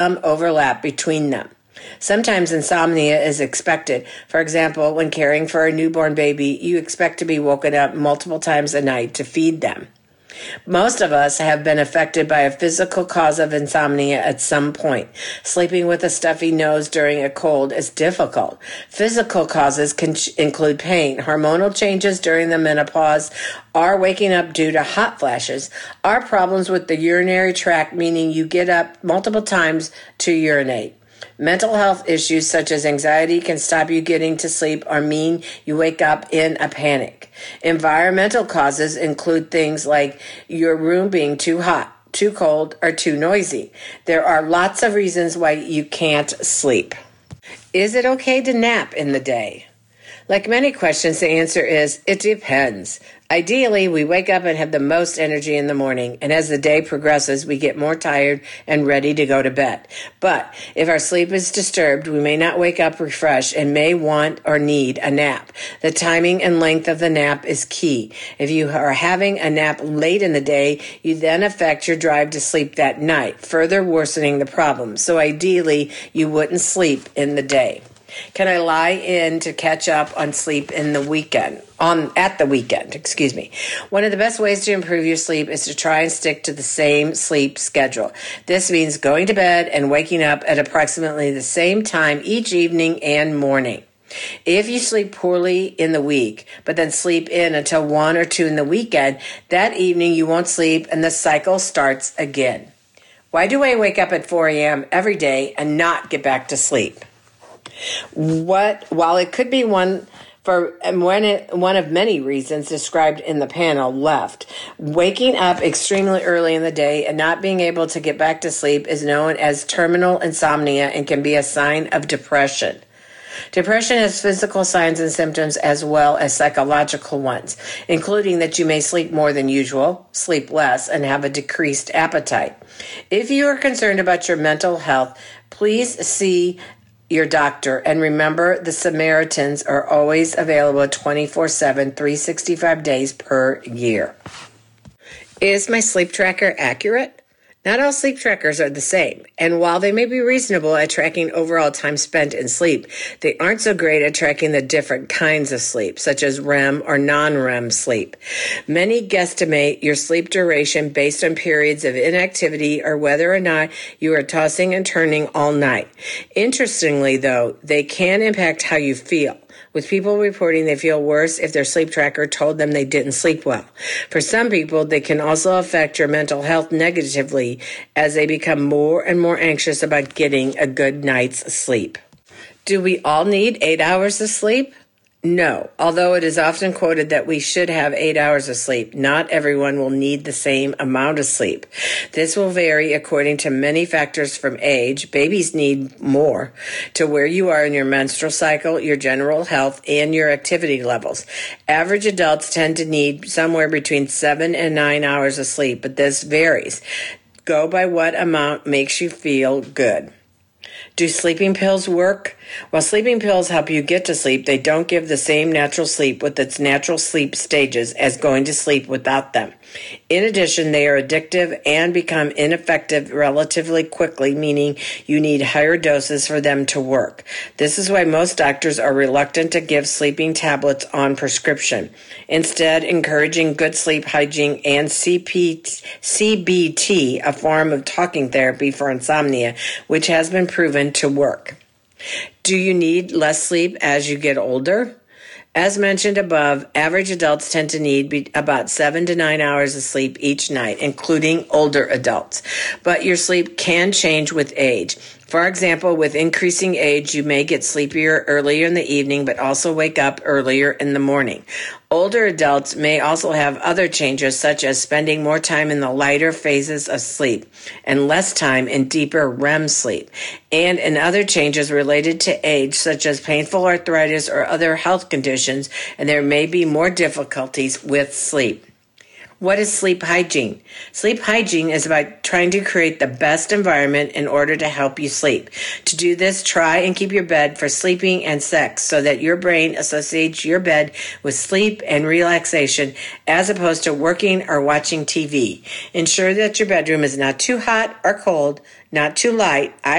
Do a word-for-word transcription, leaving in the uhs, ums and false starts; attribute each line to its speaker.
Speaker 1: some overlap between them. Sometimes insomnia is expected. For example, when caring for a newborn baby, you expect to be woken up multiple times a night to feed them. Most of us have been affected by a physical cause of insomnia at some point. Sleeping with a stuffy nose during a cold is difficult. Physical causes can include pain, hormonal changes during the menopause, or waking up due to hot flashes, or problems with the urinary tract, meaning you get up multiple times to urinate. Mental health issues such as anxiety can stop you getting to sleep or mean you wake up in a panic. Environmental causes include things like your room being too hot, too cold, or too noisy. There are lots of reasons why you can't sleep. Is it okay to nap in the day? Like many questions, the answer is, it depends. Ideally, we wake up and have the most energy in the morning, and as the day progresses, we get more tired and ready to go to bed. But if our sleep is disturbed, we may not wake up refreshed and may want or need a nap. The timing and length of the nap is key. If you are having a nap late in the day, you then affect your drive to sleep that night, further worsening the problem. So ideally, you wouldn't sleep in the day. Can I lie in to catch up on sleep in the weekend? On at the weekend, excuse me. One of the best ways to improve your sleep is to try and stick to the same sleep schedule. This means going to bed and waking up at approximately the same time each evening and morning. If you sleep poorly in the week, but then sleep in until one or two in the weekend, that evening you won't sleep and the cycle starts again. Why do I wake up at four a.m. every day and not get back to sleep? What, while it could be one for one, one of many reasons described in the panel left, waking up extremely early in the day and not being able to get back to sleep is known as terminal insomnia and can be a sign of depression. Depression has physical signs and symptoms as well as psychological ones, including that you may sleep more than usual, sleep less, and have a decreased appetite. If you are concerned about your mental health, please see your doctor, and remember the Samaritans are always available twenty-four seven, three hundred sixty-five days per year. Is my sleep tracker accurate? Not all sleep trackers are the same, and while they may be reasonable at tracking overall time spent in sleep, they aren't so great at tracking the different kinds of sleep, such as R E M or non-R E M sleep. Many guesstimate your sleep duration based on periods of inactivity or whether or not you are tossing and turning all night. Interestingly, though, they can impact how you feel, with people reporting they feel worse if their sleep tracker told them they didn't sleep well. For some people, they can also affect your mental health negatively as they become more and more anxious about getting a good night's sleep. Do we all need eight hours of sleep? No, although it is often quoted that we should have eight hours of sleep, not everyone will need the same amount of sleep. This will vary according to many factors from age, babies need more, to where you are in your menstrual cycle, your general health, and your activity levels. Average adults tend to need somewhere between seven and nine hours of sleep, but this varies. Go by what amount makes you feel good. Do sleeping pills work? While sleeping pills help you get to sleep, they don't give the same natural sleep with its natural sleep stages as going to sleep without them. In addition, they are addictive and become ineffective relatively quickly, meaning you need higher doses for them to work. This is why most doctors are reluctant to give sleeping tablets on prescription, instead encouraging good sleep hygiene and C P, C B T, a form of talking therapy for insomnia, which has been proven to work. Do you need less sleep as you get older? As mentioned above, average adults tend to need be about seven to nine hours of sleep each night, including older adults. But your sleep can change with age. For example, with increasing age, you may get sleepier earlier in the evening, but also wake up earlier in the morning. Older adults may also have other changes, such as spending more time in the lighter phases of sleep and less time in deeper R E M sleep, and in other changes related to age, such as painful arthritis or other health conditions, and there may be more difficulties with sleep. What is sleep hygiene? Sleep hygiene is about trying to create the best environment in order to help you sleep. To do this, try and keep your bed for sleeping and sex so that your brain associates your bed with sleep and relaxation as opposed to working or watching T V. Ensure that your bedroom is not too hot or cold, not too light. I